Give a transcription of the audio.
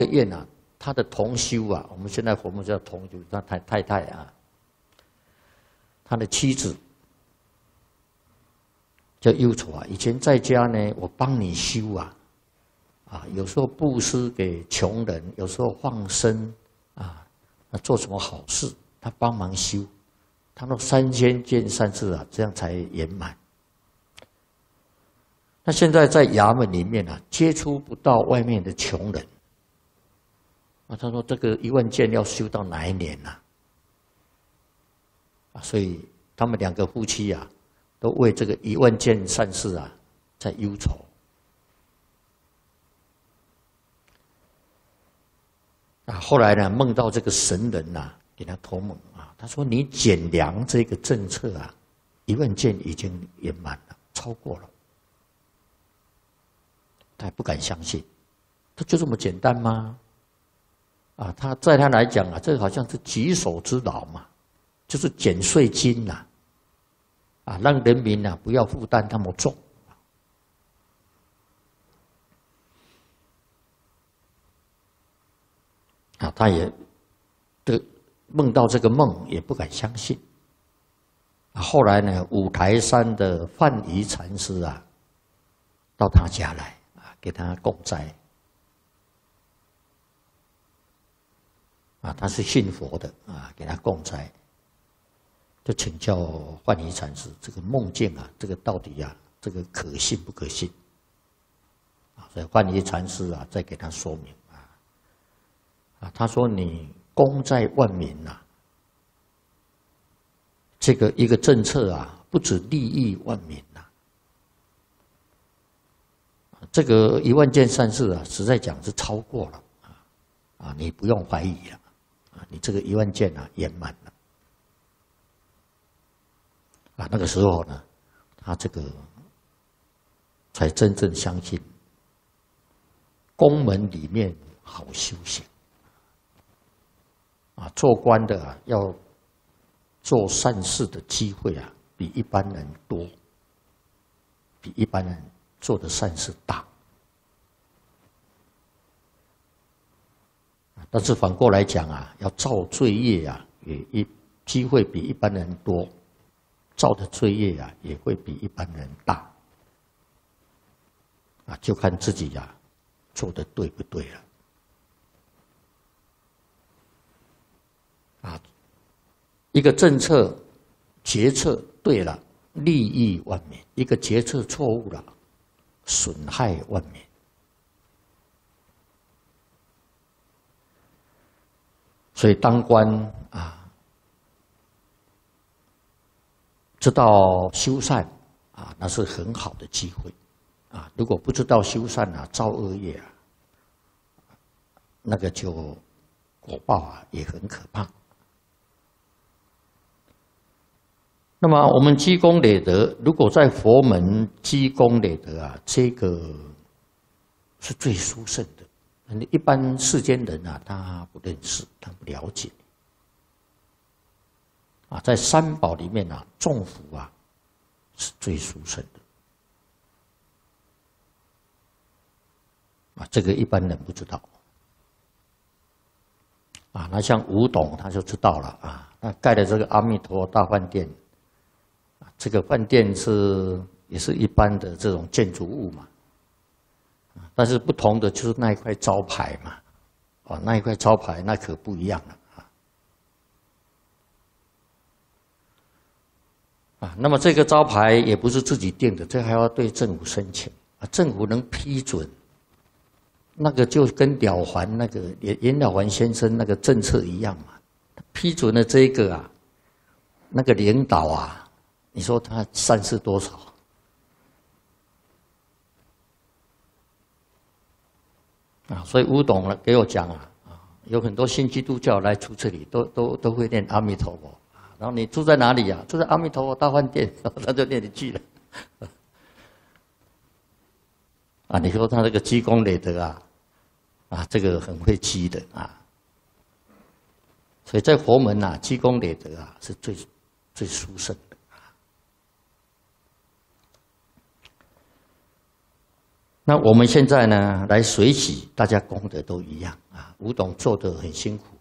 愿啊，他的同修啊，我们现在佛门叫同修，他太太啊，他的妻子叫忧愁啊。以前在家呢，我帮你修啊，有时候布施给穷人，有时候放生啊，做什么好事，他帮忙修，他说3000件善事啊，这样才圆满。那现在在衙门里面啊，接触不到外面的穷人。他说这个1万件要修到哪一年呢？所以他们2个夫妻啊，都为这个1万件善事啊，在忧愁。后来呢，梦到这个神人呐，给他托梦啊，他说你减量这个政策啊，1万件已经圆满了，超过了。他还不敢相信，他就这么简单吗？他在他来讲啊，这个好像是举手之劳嘛，就是减税金呐，让人民啊不要负担那么重。他也梦到这个梦，也不敢相信。后来呢，五台山的范蠡禅师啊，到他家来给他供斋。他是信佛的给他供斋，就请教范蠡禅师这个梦境啊，这个到底啊，这个可信不可信？所以范蠡禅师啊，再给他说明他说你功在万民这个一个政策啊，不止利益万民这个1万件善事啊，实在讲是超过了你不用怀疑了你这个1万件啊圆满了那个时候呢，他这个才真正相信宫门里面好修行做官的要做善事的机会啊，比一般人多，比一般人做的善事大。但是反过来讲啊，要造罪业啊，也机会比一般人多，造的罪业啊，也会比一般人大。就看自己做的对不对了。一个政策决策对了，利益万民；一个决策错误了，损害万民。所以当官知道修善那是很好的机会如果不知道修善造恶业那个就果报也很可怕。那么我们积功累德，如果在佛门积功累德这个是最殊胜的。一般世间人他不认识，他不了解。在三宝里面众福是最殊胜的。这个一般人不知道。那像吴董他就知道了他盖的这个阿弥陀大饭店。这个饭店也是一般的这种建筑物嘛，但是不同的就是那一块招牌嘛，那一块招牌那可不一样了那么这个招牌也不是自己定的，这还要对政府申请政府能批准，那个就跟了凡那个严了凡先生那个政策一样嘛，批准了这个那个领导你说他善事多少？所以吴董给我讲有很多新基督教来住这里，都会念阿弥陀佛然后你住在哪里住在阿弥陀佛大饭店，他就念一句了。你说他这个积功累德这个很会积的所以在佛门积功累德是最殊胜的。 那我们现在呢，来随喜，大家功德都一样啊。吴董做得很辛苦